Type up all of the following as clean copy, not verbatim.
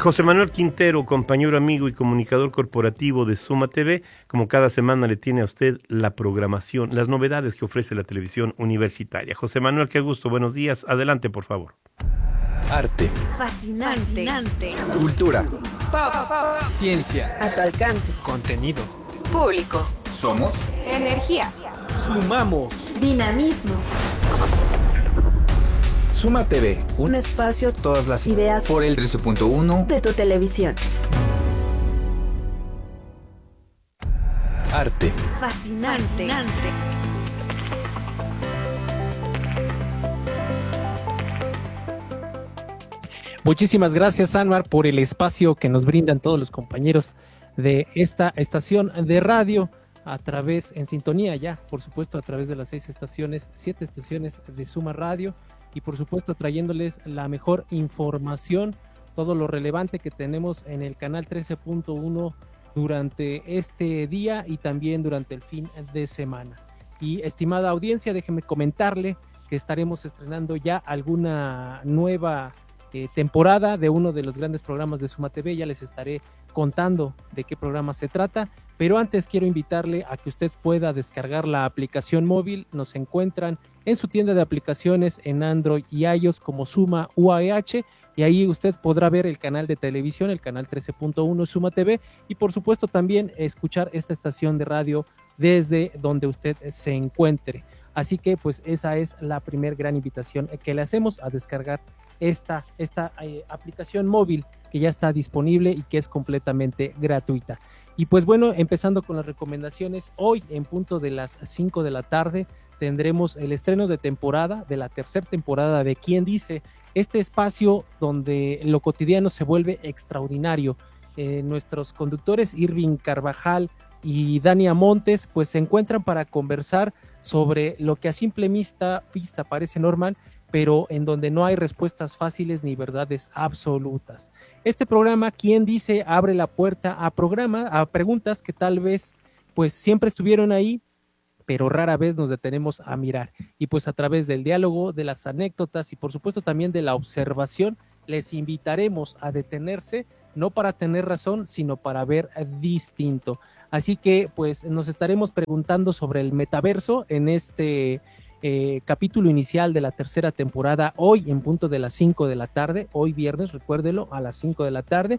José Manuel Quintero, compañero, amigo y comunicador corporativo de Suma TV, como cada semana le tiene a usted la programación, las novedades que ofrece la televisión universitaria. José Manuel, qué gusto, buenos días, adelante por favor. Arte. Fascinante. Cultura. Pop. Ciencia. A tu alcance. Contenido. Público. Somos Energía. Sumamos. Dinamismo. Suma TV. Un espacio, Todas las ideas por el 13.1 de tu televisión. Arte. Fascinante. Muchísimas gracias, Anwar, por el espacio que nos brindan todos los compañeros de esta estación de radio a través, en sintonía ya, por supuesto, a través de las 7 estaciones de Suma Radio, y por supuesto trayéndoles la mejor información, todo lo relevante que tenemos en el canal 13.1 durante este día y también durante el fin de semana. Y estimada audiencia, déjenme comentarle que estaremos estrenando ya alguna nueva temporada de uno de los grandes programas de Suma TV. Ya les estaré contando de qué programa se trata, pero antes quiero invitarle a que usted pueda descargar la aplicación móvil. Nos encuentran en su tienda de aplicaciones en Android y iOS como Suma UAH, y ahí usted podrá ver el canal de televisión, el canal 13.1 Suma TV, y por supuesto también escuchar esta estación de radio desde donde usted se encuentre. Así que pues esa es la primer gran invitación que le hacemos, a descargar esta aplicación móvil que ya está disponible y que es completamente gratuita. Y pues bueno, empezando con las recomendaciones, hoy en punto de las 5 de la tarde tendremos el estreno de temporada, de la tercera temporada de ¿Quién dice? Este espacio donde lo cotidiano se vuelve extraordinario. Nuestros conductores Irving Carvajal y Dania Montes pues se encuentran para conversar sobre lo que a simple vista parece normal, pero en donde no hay respuestas fáciles ni verdades absolutas. Este programa, ¿Quién dice?, abre la puerta a preguntas que tal vez pues siempre estuvieron ahí, pero rara vez nos detenemos a mirar. Y pues a través del diálogo, de las anécdotas y por supuesto también de la observación, les invitaremos a detenerse, no para tener razón, sino para ver distinto. Así que pues nos estaremos preguntando sobre el metaverso en este capítulo inicial de la tercera temporada, hoy en punto de las 5 de la tarde, hoy viernes, recuérdelo, a las 5 de la tarde,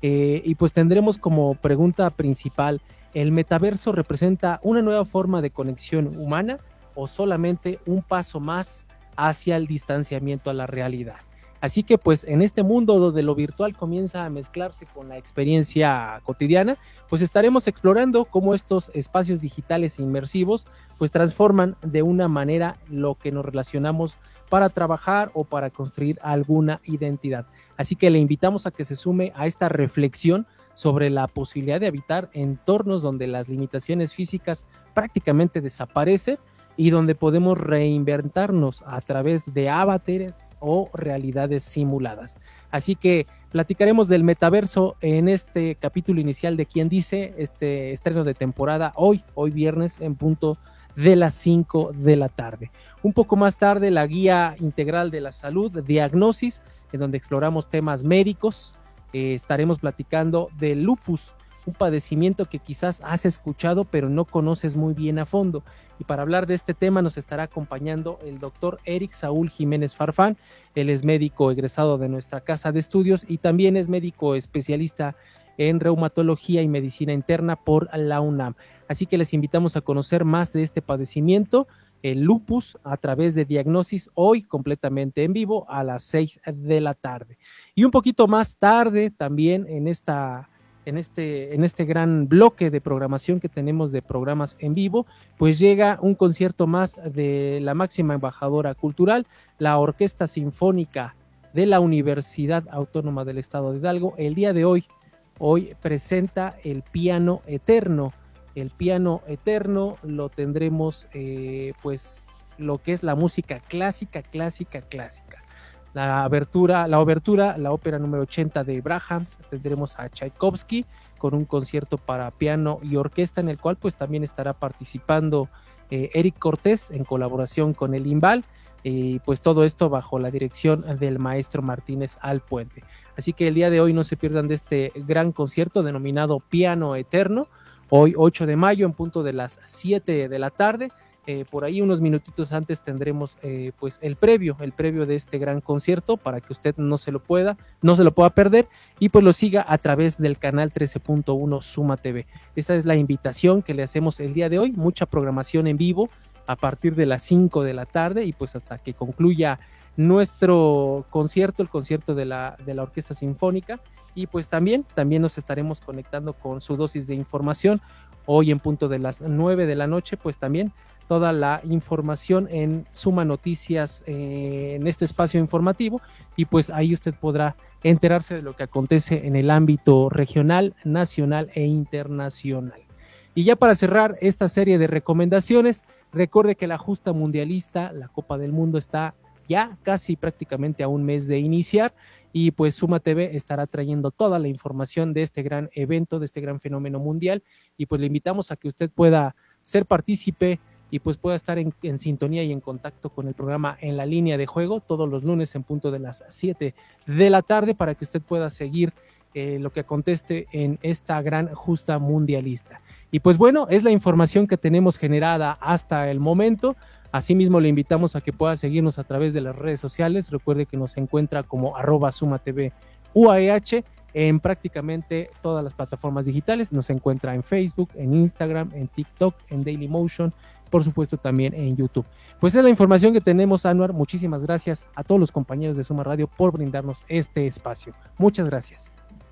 y pues tendremos como pregunta principal: ¿el metaverso representa una nueva forma de conexión humana o solamente un paso más hacia el distanciamiento a la realidad? Así que pues en este mundo donde lo virtual comienza a mezclarse con la experiencia cotidiana, pues estaremos explorando cómo estos espacios digitales inmersivos pues transforman de una manera lo que nos relacionamos para trabajar o para construir alguna identidad. Así que le invitamos a que se sume a esta reflexión sobre la posibilidad de habitar entornos donde las limitaciones físicas prácticamente desaparecen y donde podemos reinventarnos a través de avatares o realidades simuladas. Así que platicaremos del metaverso en este capítulo inicial de ¿Quién dice?, este estreno de temporada hoy viernes en punto de las 5 de la tarde. Un poco más tarde, la guía integral de la salud, Diagnosis, en donde exploramos temas médicos. Estaremos platicando del lupus, un padecimiento que quizás has escuchado pero no conoces muy bien a fondo. Y para hablar de este tema nos estará acompañando el doctor Eric Saúl Jiménez Farfán. Él es médico egresado de nuestra casa de estudios y también es médico especialista en reumatología y medicina interna por la UNAM. Así que les invitamos a conocer más de este padecimiento, el lupus, a través de Diagnosis, hoy completamente en vivo a las 6 de la tarde. Y un poquito más tarde también en este gran bloque de programación que tenemos de programas en vivo, pues llega un concierto más de la máxima embajadora cultural, la Orquesta Sinfónica de la Universidad Autónoma del Estado de Hidalgo. El día de hoy presenta el Piano Eterno. El Piano Eterno lo tendremos pues lo que es la música clásica. La ópera número 80 de Brahms. Tendremos a Tchaikovsky con un concierto para piano y orquesta, en el cual pues también estará participando Eric Cortés en colaboración con el Imbal. y pues todo esto bajo la dirección del maestro Martínez Alpuente. Así que el día de hoy no se pierdan de este gran concierto denominado Piano Eterno, hoy 8 de mayo en punto de las 7 de la tarde. Por ahí unos minutitos antes tendremos pues el previo de este gran concierto para que usted no se lo pueda perder y pues lo siga a través del canal 13.1 Suma TV. Esa es la invitación que le hacemos el día de hoy, mucha programación en vivo a partir de las 5 de la tarde y pues hasta que concluya nuestro concierto, el concierto de la Orquesta Sinfónica, y pues también nos estaremos conectando con su dosis de información hoy en punto de las 9 de la noche, pues también toda la información en Suma Noticias en este espacio informativo y pues ahí usted podrá enterarse de lo que acontece en el ámbito regional, nacional e internacional. Y ya para cerrar esta serie de recomendaciones, recuerde que la justa mundialista, la Copa del Mundo, está ya casi prácticamente a un mes de iniciar y pues Suma TV estará trayendo toda la información de este gran evento, de este gran fenómeno mundial y pues le invitamos a que usted pueda ser partícipe y pues pueda estar en sintonía y en contacto con el programa En la Línea de Juego todos los lunes en punto de las 7 de la tarde para que usted pueda seguir lo que acontece en esta gran justa mundialista. Y pues bueno, es la información que tenemos generada hasta el momento. Asimismo le invitamos a que pueda seguirnos a través de las redes sociales. Recuerde que nos encuentra como @SumaTV_UAEH en prácticamente todas las plataformas digitales. Nos encuentra en Facebook, en Instagram, en TikTok, en Dailymotion, por supuesto también en YouTube. Pues es la información que tenemos, Anwar. Muchísimas gracias a todos los compañeros de Suma Radio por brindarnos este espacio. Muchas gracias.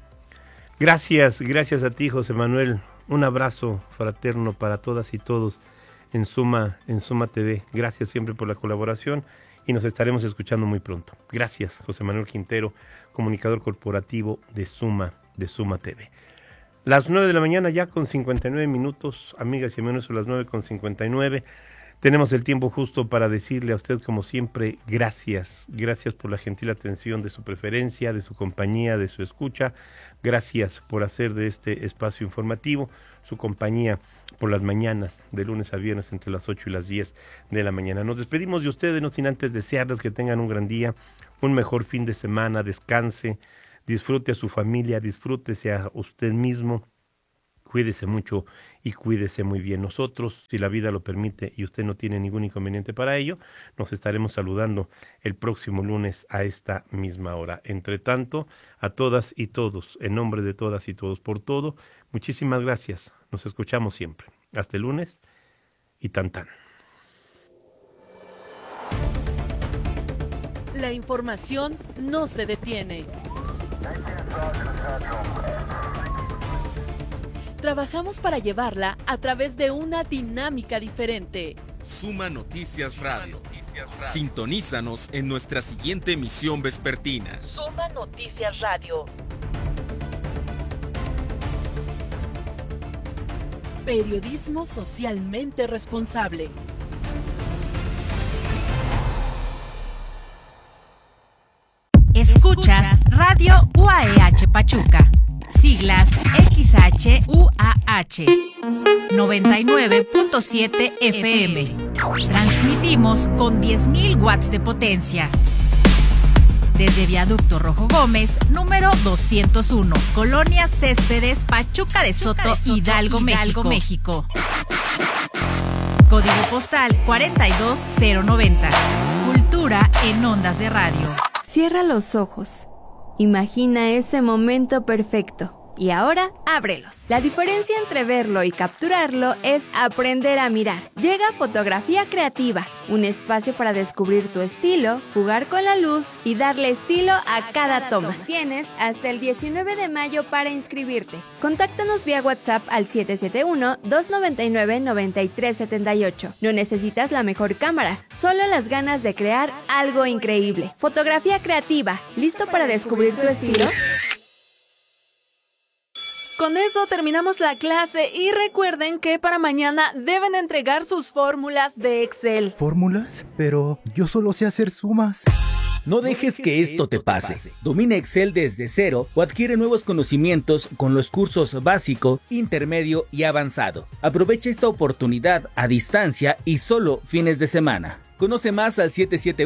Gracias a ti, José Manuel. Un abrazo fraterno para todas y todos en Suma TV. Gracias siempre por la colaboración y nos estaremos escuchando muy pronto. Gracias, José Manuel Quintero, comunicador corporativo de Suma TV. Las 9 de la mañana ya con 59 minutos, amigas y amigos, son las 9:59. Tenemos el tiempo justo para decirle a usted, como siempre, gracias por la gentil atención de su preferencia, de su compañía, de su escucha. Gracias por hacer de este espacio informativo su compañía por las mañanas, de lunes a viernes entre las 8 y las 10 de la mañana. Nos despedimos de ustedes, no sin antes desearles que tengan un gran día, un mejor fin de semana, descanse, disfrute a su familia, disfrútese a usted mismo, cuídese mucho y cuídese muy bien. Nosotros, si la vida lo permite y usted no tiene ningún inconveniente para ello, nos estaremos saludando el próximo lunes a esta misma hora. Entre tanto, a todas y todos, en nombre de todas y todos por todo, muchísimas gracias. Nos escuchamos siempre. Hasta el lunes y tan. La información no se detiene. Trabajamos para llevarla a través de una dinámica diferente. Suma Noticias Radio. Sintonízanos en nuestra siguiente emisión vespertina. Suma Noticias Radio. Periodismo socialmente responsable. Escuchas Radio UAEH Pachuca. Siglas XHUAH 99.7 FM. Transmitimos con 10.000 watts de potencia. Desde Viaducto Rojo Gómez, número 201, Colonia Céspedes, Pachuca de Soto, Hidalgo, México. Código postal 42090. Cultura en ondas de radio. Cierra los ojos. Imagina ese momento perfecto. Y ahora, ábrelos. La diferencia entre verlo y capturarlo es aprender a mirar. Llega Fotografía Creativa, un espacio para descubrir tu estilo, jugar con la luz y darle estilo a cada toma. Tienes hasta el 19 de mayo para inscribirte. Contáctanos vía WhatsApp al 771-299-9378. No necesitas la mejor cámara, solo las ganas de crear algo increíble. Fotografía Creativa, ¿listo para descubrir tu estilo? Con eso terminamos la clase y recuerden que para mañana deben entregar sus fórmulas de Excel. ¿Fórmulas? Pero yo solo sé hacer sumas. No dejes que esto te pase. Domina Excel desde cero o adquiere nuevos conocimientos con los cursos básico, intermedio y avanzado. Aprovecha esta oportunidad a distancia y solo fines de semana. Conoce más al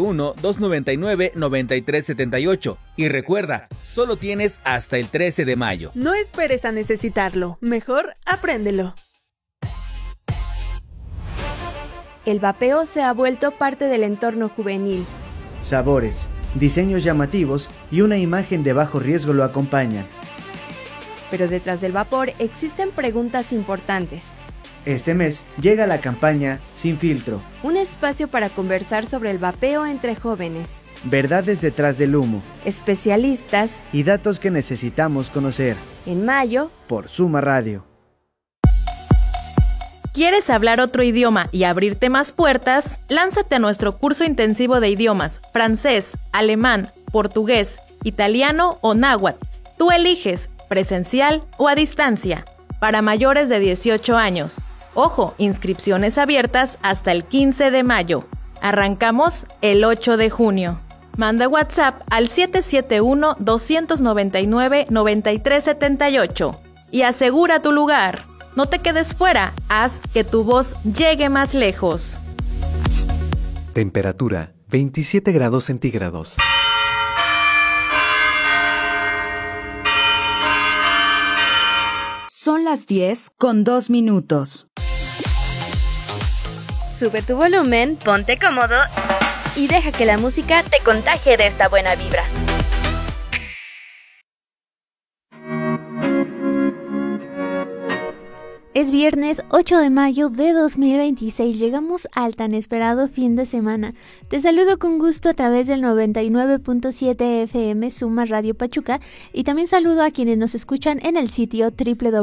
771-299-9378. Y recuerda, solo tienes hasta el 13 de mayo. No esperes a necesitarlo, mejor apréndelo. El vapeo se ha vuelto parte del entorno juvenil. Sabores, diseños llamativos y una imagen de bajo riesgo lo acompañan. Pero detrás del vapor existen preguntas importantes. Este mes llega la campaña Sin Filtro. Un espacio para conversar sobre el vapeo entre jóvenes. Verdades detrás del humo. Especialistas. Y datos que necesitamos conocer. En mayo. Por Suma Radio. ¿Quieres hablar otro idioma y abrirte más puertas? Lánzate a nuestro curso intensivo de idiomas, francés, alemán, portugués, italiano o náhuatl. Tú eliges, presencial o a distancia, para mayores de 18 años. Ojo, inscripciones abiertas hasta el 15 de mayo. Arrancamos el 8 de junio. Manda WhatsApp al 771-299-9378 y asegura tu lugar. No te quedes fuera, haz que tu voz llegue más lejos. Temperatura 27 grados centígrados. Son las 10:02. Sube tu volumen, ponte cómodo y deja que la música te contagie de esta buena vibra. Es viernes 8 de mayo de 2026, llegamos al tan esperado fin de semana. Te saludo con gusto a través del 99.7 FM Suma Radio Pachuca y también saludo a quienes nos escuchan en el sitio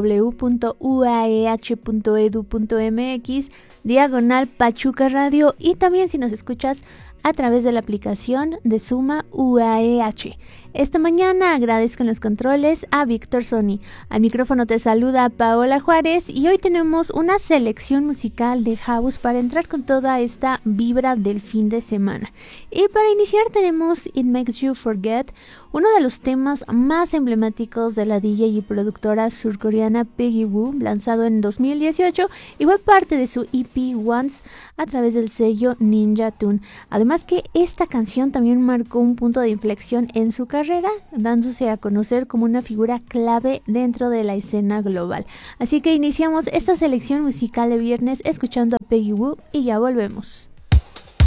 www.uaeh.edu.mx/Pachuca Radio y también si nos escuchas a través de la aplicación de Suma UAEH. Esta mañana agradezco en los controles a Víctor Sony. Al micrófono te saluda Paola Juárez y hoy tenemos una selección musical de house para entrar con toda esta vibra del fin de semana. Y para iniciar tenemos It Makes You Forget, uno de los temas más emblemáticos de la DJ y productora surcoreana Peggy Woo, lanzado en 2018 y fue parte de su EP Once a través del sello Ninja Tune. Además que esta canción también marcó un punto de inflexión en su carrera, dándose a conocer como una figura clave dentro de la escena global. Así que iniciamos esta selección musical de viernes escuchando a Peggy Woo y ya volvemos.